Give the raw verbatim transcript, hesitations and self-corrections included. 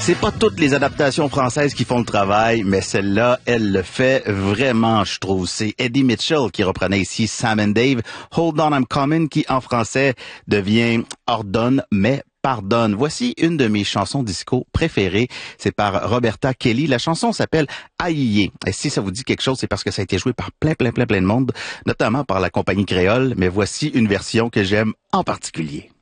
C'est pas toutes les adaptations françaises qui font le travail, mais celle-là, elle le fait vraiment, je trouve. C'est Eddie Mitchell qui reprenait ici Sam and Dave, Hold On I'm Coming, qui en français devient Ordonne, mais pardonne. Voici une de mes chansons disco préférées. C'est par Roberta Kelly. La chanson s'appelle Aïe. Et si ça vous dit quelque chose, c'est parce que ça a été joué par plein, plein, plein, plein de monde, notamment par la compagnie créole. Mais voici une version que j'aime en particulier.